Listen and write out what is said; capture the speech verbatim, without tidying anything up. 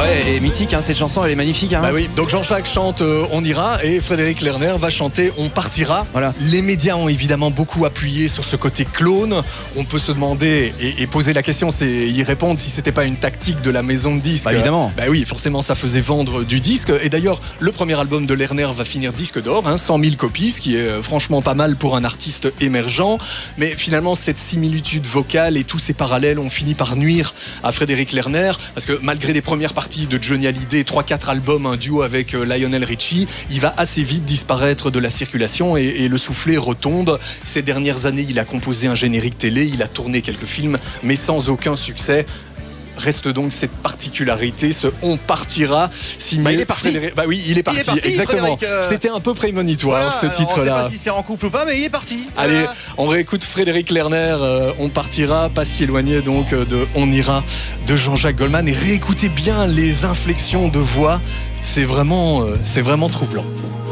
Ouais, elle est mythique, hein, cette chanson, elle est magnifique. Hein. Bah oui, donc Jean-Jacques chante euh, On ira et Frédéric Lerner va chanter On partira. Voilà. Les médias ont évidemment beaucoup appuyé sur ce côté clone. On peut se demander et, et poser la question, c'est y répondre si c'était pas une tactique de la maison de disques. Bah évidemment. Bah oui, forcément ça faisait vendre du disque. Et d'ailleurs, le premier album de Lerner va finir disque d'or, hein, cent mille copies, ce qui est euh, franchement pas mal pour un artiste émergent. Mais finalement, cette similitude vocale et tous ces parallèles ont fini par nuire à Frédéric Lerner, parce que malgré les premières parties de Johnny Hallyday, trois quatre albums, un duo avec euh, Lionel Richie, il va assez vite disparaître de la circulation et, et le soufflet retombe. Ces dernières années, il a composé un générique télé, il a tourné quelques films, mais sans aucun succès. Reste donc cette particularité, ce On partira, signé bah, il est parti. Frédéric... Bah oui, il est parti, il est parti exactement. euh... C'était un peu prémonitoire, voilà, ce titre-là. On ne sait pas si c'est en couple ou pas, mais il est parti. Allez, voilà. On réécoute Frédéric Lerner, euh, On partira, pas si éloigné donc de On ira de Jean-Jacques Goldman, et réécoutez bien les inflexions de voix, c'est vraiment, euh, c'est vraiment troublant.